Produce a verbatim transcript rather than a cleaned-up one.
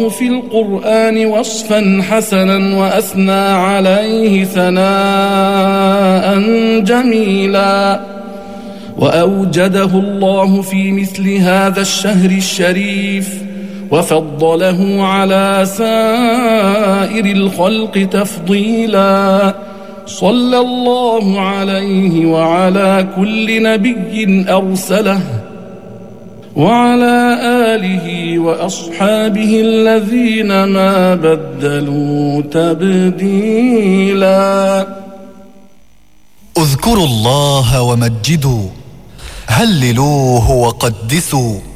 في القرآن وصفا حسنا وأثنى عليه ثناء جميلا، وأوجده الله في مثل هذا الشهر الشريف وفضله على سائر الخلق تفضيلا، صلى الله عليه وعلى كل نبي أرسله وعلى آله وأصحابه الذين ما بدلوا تبديلا. اذكروا الله ومجدوا، هللوه وقدسوا،